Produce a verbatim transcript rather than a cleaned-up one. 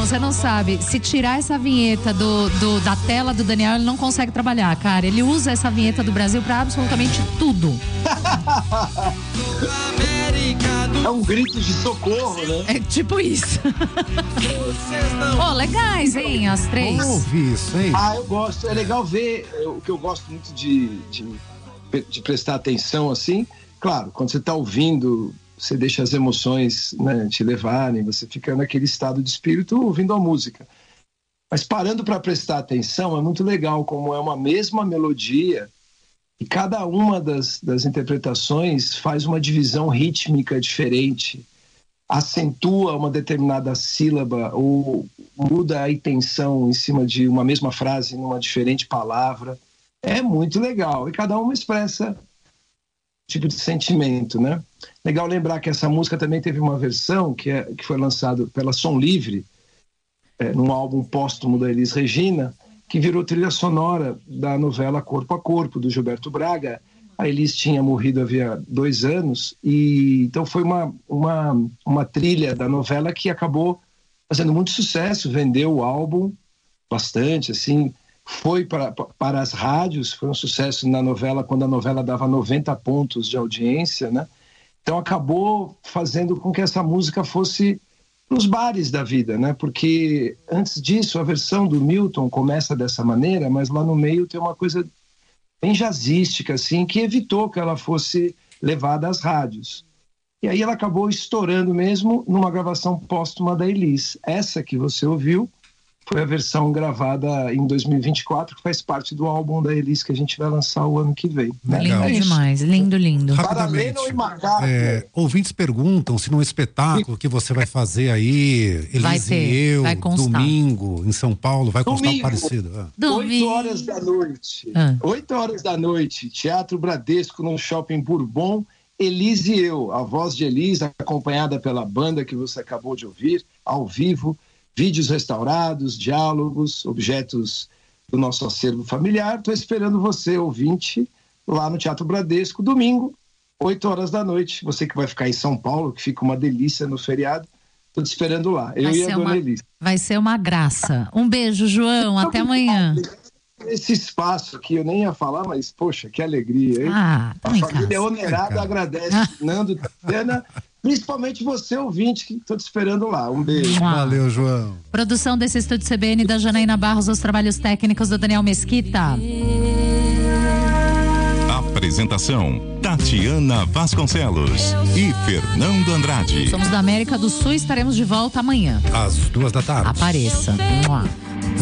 você não sabe. Se tirar essa vinheta do, do, da tela do Daniel, ele não consegue trabalhar, cara. Ele usa essa vinheta do Brasil pra absolutamente tudo. É um grito de socorro, né? É tipo isso. Pô, oh, legais, hein, as três. Vamos ouvir isso, hein? Ah, eu gosto. É legal ver. O que eu gosto muito de, de, de prestar atenção, assim. Claro, quando você tá ouvindo, você deixa as emoções, né, te levarem, você fica naquele estado de espírito ouvindo a música. Mas parando para prestar atenção, é muito legal como é uma mesma melodia e cada uma das, das interpretações faz uma divisão rítmica diferente, acentua uma determinada sílaba ou muda a intenção em cima de uma mesma frase numa diferente palavra. É muito legal e cada uma expressa tipo de sentimento, né? Legal lembrar que essa música também teve uma versão que, é, que foi lançada pela Som Livre, é, num álbum póstumo da Elis Regina, que virou trilha sonora da novela Corpo a Corpo, do Gilberto Braga. A Elis tinha morrido havia dois anos, e então foi uma, uma, uma trilha da novela que acabou fazendo muito sucesso, vendeu o álbum bastante, assim, foi para, para as rádios, foi um sucesso na novela, quando a novela dava noventa pontos de audiência, né? Então acabou fazendo com que essa música fosse nos bares da vida, né? Porque antes disso a versão do Milton começa dessa maneira, mas lá no meio tem uma coisa bem jazzística, assim, que evitou que ela fosse levada às rádios. E aí ela acabou estourando mesmo numa gravação póstuma da Elis. Essa que você ouviu foi a versão gravada em dois mil e vinte e quatro, que faz parte do álbum da Elis que a gente vai lançar o ano que vem. Né? Lindo é demais, lindo, lindo. Rapidamente, é, ouvintes perguntam se no espetáculo que você vai fazer aí, Elis e eu, domingo, em São Paulo, vai constar domingo, parecido. Ah. oito horas da noite. Ah. oito horas da noite, Teatro Bradesco, no Shopping Bourbon, Elis e eu, a voz de Elis, acompanhada pela banda que você acabou de ouvir, ao vivo, vídeos restaurados, diálogos, objetos do nosso acervo familiar. Estou esperando você, ouvinte, lá no Teatro Bradesco, domingo, oito horas da noite. Você que vai ficar em São Paulo, que fica uma delícia no feriado, estou te esperando lá. Eu e a dona Elis. Vai ser uma graça. Um beijo, João. Até amanhã. Esse espaço aqui, eu nem ia falar, mas, poxa, que alegria, hein? Ah, a família é onerada, agradece. Ah. Nando, Tatiana, principalmente você, ouvinte, que estou te esperando lá. Um beijo. Ah. Valeu, João. Produção desse Estúdio C B N da Janaína Barros, os trabalhos técnicos do Daniel Mesquita. Apresentação: Tatiana Vasconcelos e Fernando Andrade. Somos da América do Sul e estaremos de volta amanhã. Às duas da tarde. Apareça. Vamos lá.